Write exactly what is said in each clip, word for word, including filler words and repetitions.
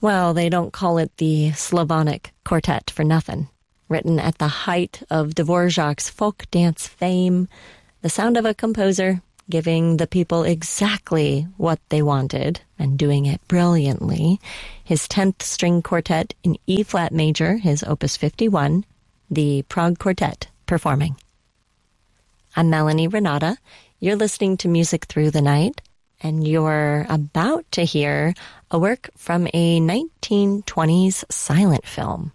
Well, they don't call it the Slavonic Quartet for nothing. Written at the height of Dvorak's folk dance fame, the sound of a composer giving the people exactly what they wanted and doing it brilliantly. His tenth string quartet in E-flat major, his opus fifty-one, the Prague Quartet performing. I'm Melanie Renata. You're listening to Music Through the Night, and you're about to hear a work from a nineteen twenties silent film.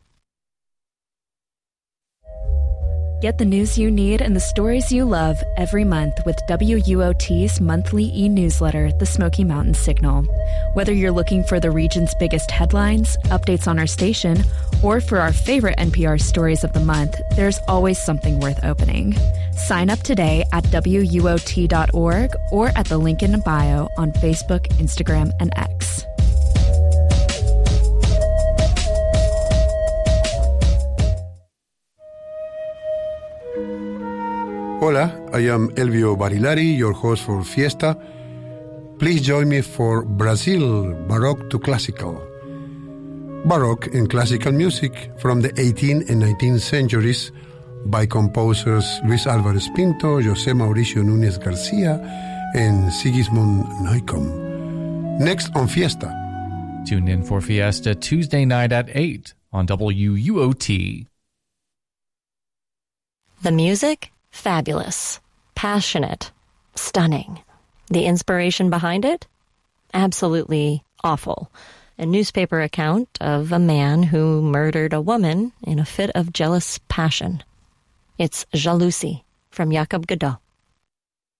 Get the news you need and the stories you love every month with W U O T's monthly e-newsletter, The Smoky Mountain Signal. Whether you're looking for the region's biggest headlines, updates on our station, or for our favorite N P R stories of the month, there's always something worth opening. Sign up today at W U O T dot org or at the link in bio on Facebook, Instagram, and X. Hola, I am Elvio Barilari, your host for Fiesta. Please join me for Brazil, Baroque to Classical. Baroque and classical music from the eighteenth and nineteenth centuries by composers Luis Álvarez Pinto, José Mauricio Núñez Garcia, and Sigismund Neukomm. Next on Fiesta. Tune in for Fiesta Tuesday night at eight on W U O T. The music? Fabulous, passionate, stunning. The inspiration behind it? Absolutely awful. A newspaper account of a man who murdered a woman in a fit of jealous passion. It's Jalousie from Jacob Godot.